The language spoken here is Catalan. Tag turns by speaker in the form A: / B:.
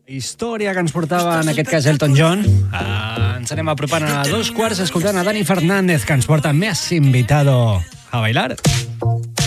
A: Història que ens portava, en aquest cas, Elton John. Ens anem apropant a 2 quarts escoltant a Dani Fernández, que ens porta Més Invitado a bailar.